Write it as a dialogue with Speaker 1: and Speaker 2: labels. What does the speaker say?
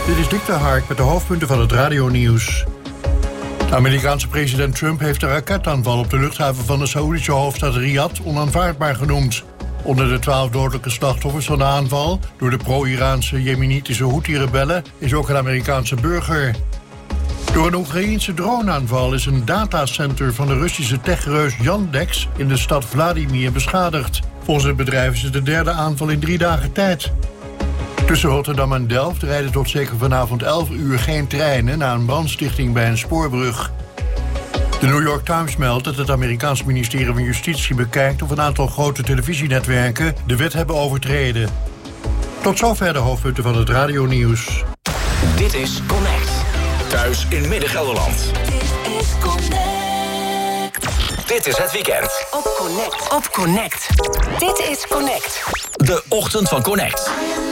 Speaker 1: Dit is Dick de Hark met de hoofdpunten van het radionieuws. De Amerikaanse president Trump heeft de raketaanval op de luchthaven van de Saoedische hoofdstad Riyadh onaanvaardbaar genoemd. Onder de 12 dodelijke slachtoffers van de aanval door de pro-Iraanse jemenitische Houthi-rebellen is ook een Amerikaanse burger. Door een Oekraïense droneaanval is een datacenter van de Russische techreus Yandex in de stad Vladimir beschadigd. Volgens het bedrijf is het de derde aanval in 3 dagen tijd. Tussen Rotterdam en Delft rijden tot zeker vanavond 11 uur geen treinen na een brandstichting bij een spoorbrug. De New York Times meldt dat het Amerikaanse ministerie van Justitie bekijkt of een aantal grote televisienetwerken de wet hebben overtreden. Tot zover de hoofdpunten van het radionieuws.
Speaker 2: Dit is Connect. Thuis in Midden-Gelderland.
Speaker 3: Dit is Connect.
Speaker 2: Dit is het weekend.
Speaker 3: Op Connect. Dit is Connect.
Speaker 2: De ochtend van Connect.